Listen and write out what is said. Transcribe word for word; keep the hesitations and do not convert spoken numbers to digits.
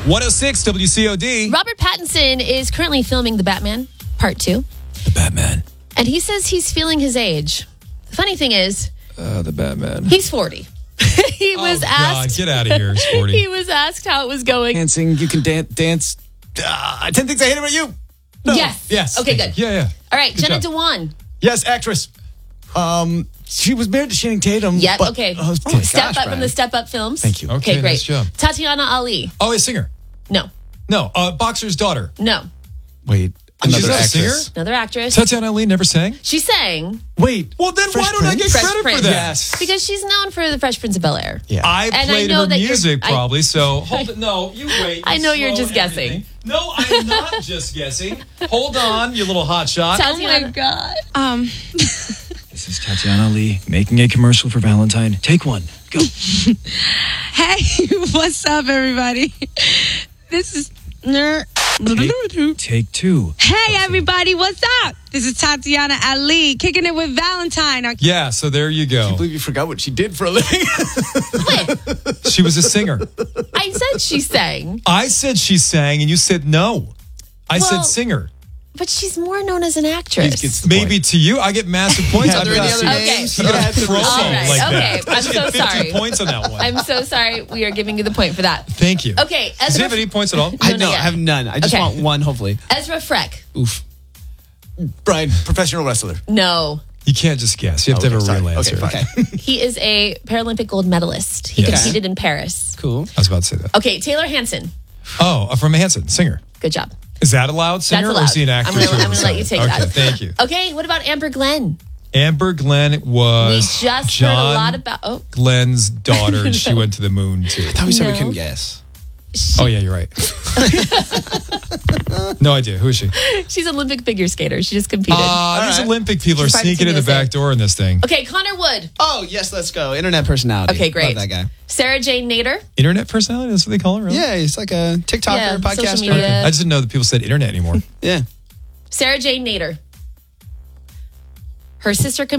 one oh six W C O D. Robert Pattinson is currently filming The Batman, Part two. The Batman. And he says he's feeling his age. The funny thing is, Uh, the Batman. he's forty. he was oh, asked. God, get out of here. He's forty. He was asked how it was going. Dancing, you can dan- dance. Uh, ten things I hate about you. No. Yes. Yes. Okay, good. Yeah, yeah. All right, Good Jenna job. Dewan. Yes, actress. Um, she was married to Channing Tatum. Yep, but- okay. Oh, okay. Step gosh, Up Brian. from the Step Up films. Thank you. Okay, Okay, great. nice job. Tatiana Ali. Oh, a singer. No, No, uh, boxer's daughter. no. Wait, She's another not a singer? actress. Another actress. Tatiana Ali never sang? She sang Wait. Well, then Fresh why don't I get Prince? Fresh credit Prince. for that? Yes. because she's known for the Fresh Prince of Bel-Air. Yeah. I And I played know her that you're- music I- probably, so hold it. No, you wait. I You know you're slow just guessing. everything. No, I'm not just guessing. Hold on, you little hot shot. Tatiana. God. Um, This is Tatiana Lee making a commercial for Valentine. Take one. Go. hey, what's up, everybody? This is. Take two. Hey, everybody, what's up? This is Tatiana Ali kicking it with Valentine. On- Yeah, so there you I go. believe you forgot what she did for a living. She was a singer. I said she sang, I said she sang, and you said no. I Well, said singer. but she's more known as an actress. Gets the Maybe point. to you, I get massive points. Yeah, I've there got any some- other Okay. names? you got a Yeah, promo All right, like okay, that. I'm I so get fifty sorry. points on that one. I'm so sorry. We are giving you the point for that. Thank you. Okay, Does he Ezra, have any points at all? I No, know. not I yet. have none. I just Okay. want one, hopefully. Ezra Freck. Oof. Brian, professional wrestler. No, You can't just guess. You have to Okay, have a sorry. real answer. Okay, fine. he is a Paralympic gold medalist. He Yes. competed in Paris. Cool. I was about to say that. Okay, Taylor Hanson. Oh, uh, from Hanson, singer. Good job. Is that allowed, singer, That's or is he an allowed. actor? I'm gonna- too? I'm gonna let you take okay, that. thank you. Okay, what about Amber Glenn? Amber Glenn was We just John heard a lot about. Oh, Glenn's daughter, and she went to the moon, too. I thought we said we No. couldn't guess. Oh, yeah, you're right. No idea. Who is she? she's an Olympic figure skater. She just competed. Uh, these right. Olympic people She's are sneaking in the practicing back door in this thing. okay, Connor Wood. Oh, yes, let's go. Internet personality. Okay, great. Love that guy. Sarah Jane Nader. Internet personality? That's what they call it, really? Yeah, he's like a TikToker, Yeah, social podcaster. media. I just didn't know that people said internet anymore. Yeah. Sarah Jane Nader. Her sister